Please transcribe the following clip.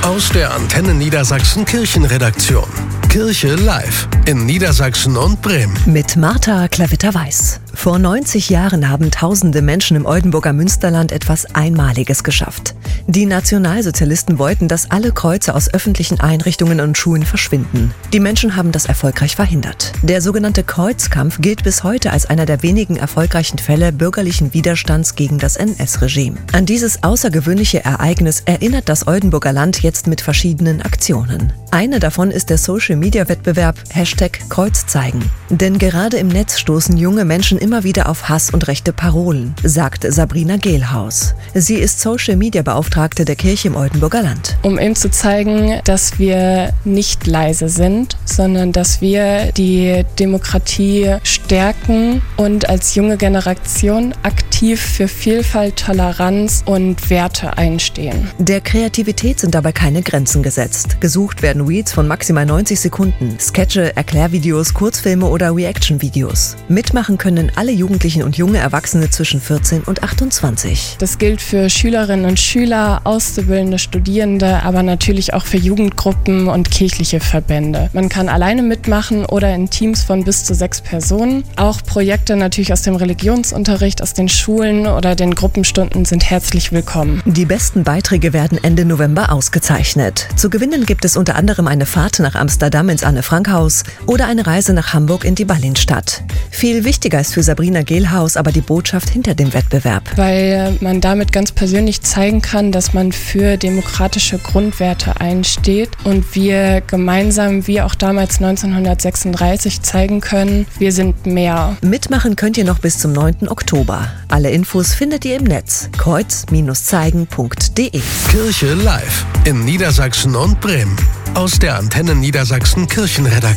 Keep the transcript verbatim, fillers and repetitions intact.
Aus der Antenne Niedersachsen Kirchenredaktion. Kirche live in Niedersachsen und Bremen. Mit Martha Klavitter-Weiß. Vor neunzig Jahren haben tausende Menschen im Oldenburger Münsterland etwas Einmaliges geschafft. Die Nationalsozialisten wollten, dass alle Kreuze aus öffentlichen Einrichtungen und Schulen verschwinden. Die Menschen haben das erfolgreich verhindert. Der sogenannte Kreuzkampf gilt bis heute als einer der wenigen erfolgreichen Fälle bürgerlichen Widerstands gegen das N S-Regime. An dieses außergewöhnliche Ereignis erinnert das Oldenburger Land jetzt mit verschiedenen Aktionen. Eine davon ist der Social-Media-Wettbewerb Hashtag Kreuzzeigen. Denn gerade im Netz stoßen junge Menschen immer wieder auf Hass und rechte Parolen, sagt Sabrina Gehlhaus. Sie ist Social-Media-Beauftragte der Kirche im Oldenburger Land. Um eben zu zeigen, dass wir nicht leise sind, sondern dass wir die Demokratie stärken und als junge Generation aktiv für Vielfalt, Toleranz und Werte einstehen. Der Kreativität sind dabei keine Grenzen gesetzt. Gesucht werden Reels von maximal neunzig Sekunden, Sketche, Erklärvideos, Kurzfilme oder Reaction-Videos. Mitmachen können alle Jugendlichen und junge Erwachsene zwischen vierzehn und achtundzwanzig. Das gilt für Schülerinnen und Schüler, Auszubildende, Studierende, aber natürlich auch für Jugendgruppen und kirchliche Verbände. Man kann alleine mitmachen oder in Teams von bis zu sechs Personen. Auch Projekte natürlich aus dem Religionsunterricht, aus den Schulen oder den Gruppenstunden sind herzlich willkommen. Die besten Beiträge werden Ende November ausgezeichnet. Zu gewinnen gibt es unter anderem eine Fahrt nach Amsterdam ins Anne-Frank-Haus oder eine Reise nach Hamburg in die Ballinstadt. Viel wichtiger ist für Sabrina Gehlhaus aber die Botschaft hinter dem Wettbewerb. Weil man damit ganz persönlich zeigen kann, dass man für demokratische Grundwerte einsteht und wir gemeinsam, wie auch damals neunzehnhundertsechsunddreißig, zeigen können, wir sind mehr. Mitmachen könnt ihr noch bis zum neunten Oktober. Alle Infos findet ihr im Netz kreuz zeigen punkt de. Kirche live in Niedersachsen und Bremen. Aus der Antenne Niedersachsen Kirchenredaktion.